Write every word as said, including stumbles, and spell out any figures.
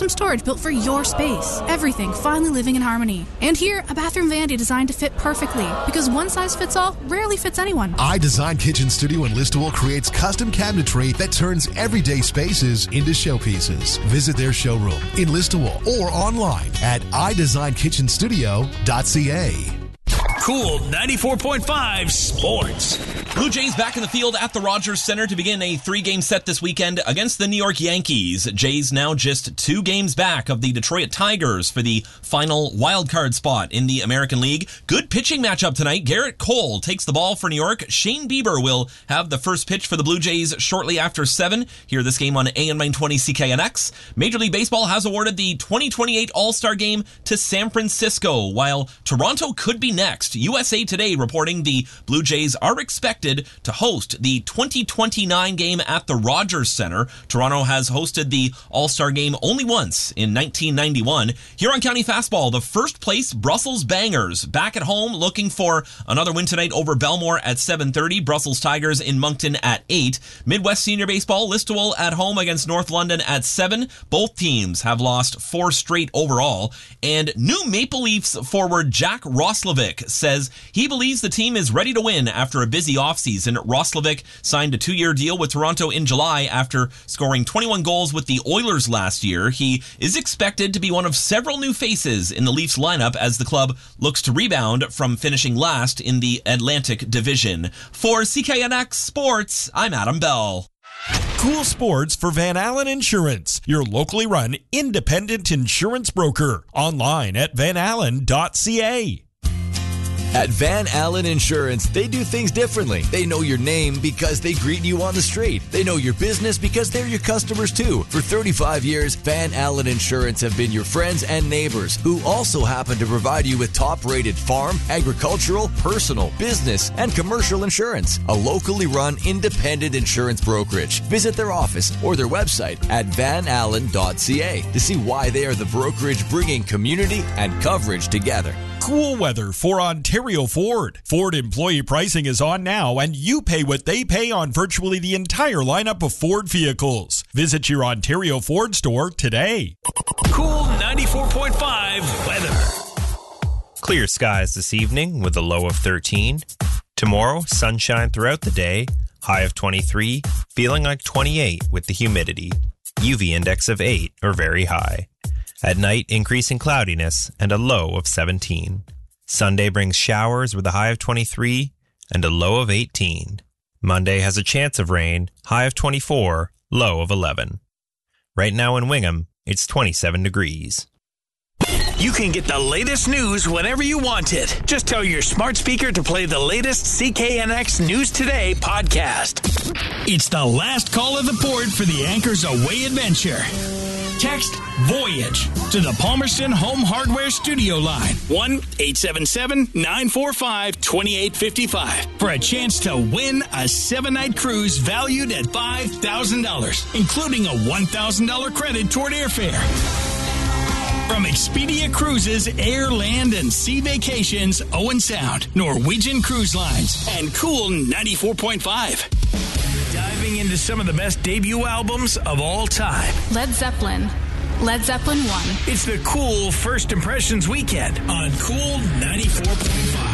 custom storage built for your space. Everything finally living in harmony. And here, a bathroom vanity designed to fit perfectly, because one size fits all rarely fits anyone. iDesign Kitchen Studio in Listowel creates custom cabinetry that turns everyday spaces into showpieces. Visit their showroom in Listowel or online at i design kitchen studio dot c a. Cool ninety-four point five Sports. Blue Jays back in the field at the Rogers Center to begin a three-game set this weekend against the New York Yankees. Jays now just two games back of the Detroit Tigers for the final wildcard spot in the American League. Good pitching matchup tonight. Garrett Cole takes the ball for New York. Shane Bieber will have the first pitch for the Blue Jays shortly after seven. Hear this game on A M nine twenty C K N X. Major League Baseball has awarded the twenty twenty-eight All-Star Game to San Francisco, while Toronto could be next. U S A Today reporting the Blue Jays are expected to host the twenty twenty-nine game at the Rogers Center. Toronto has hosted the All-Star Game only once in nineteen ninety-one. Huron County Fastball, the first place Brussels Bangers back at home looking for another win tonight over Belmore at seven thirty. Brussels Tigers in Moncton at eight. Midwest Senior Baseball, Listowel at home against North London at seven. Both teams have lost four straight overall. And new Maple Leafs forward Jack Roslovic says he believes the team is ready to win after a busy offseason. Roslovic signed a two-year deal with Toronto in July after scoring twenty-one goals with the Oilers last year. He is expected to be one of several new faces in the Leafs lineup as the club looks to rebound from finishing last in the Atlantic Division. For C K N X Sports, I'm Adam Bell. Cool Sports for Van Allen Insurance, your locally run independent insurance broker. Online at van allen dot c a. At Van Allen Insurance, they do things differently. They know your name because they greet you on the street. They know your business because they're your customers too. For thirty-five years, Van Allen Insurance have been your friends and neighbors who also happen to provide you with top-rated farm, agricultural, personal, business, and commercial insurance. A locally run independent insurance brokerage. Visit their office or their website at van allen dot c a to see why they are the brokerage bringing community and coverage together. Cool weather for Ontario Ford. Ford employee pricing is on now, and you pay what they pay on virtually the entire lineup of Ford vehicles. Visit your Ontario Ford store today. Cool ninety-four point five weather. Clear skies this evening with a low of thirteen. Tomorrow, sunshine throughout the day, high of twenty-three, feeling like twenty-eight with the humidity. U V index of eight or very high. At night, increasing cloudiness and a low of seventeen. Sunday brings showers with a high of twenty-three and a low of eighteen. Monday has a chance of rain, high of twenty-four, low of eleven. Right now in Wingham, it's twenty-seven degrees. You can get the latest news whenever you want it. Just tell your smart speaker to play the latest C K N X News Today podcast. It's the last call of the port for the Anchors Away adventure. Text VOYAGE to the Palmerston Home Hardware Studio line, one eight seven seven, nine four five, two eight five five, for a chance to win a seven-night cruise valued at five thousand dollars, including a one thousand dollars credit toward airfare. From Expedia Cruises, Air, Land, and Sea Vacations, Owen Sound, Norwegian Cruise Lines, and Cool ninety-four point five. Diving into some of the best debut albums of all time. Led Zeppelin. Led Zeppelin one. It's the Cool First Impressions Weekend on Cool ninety-four point five.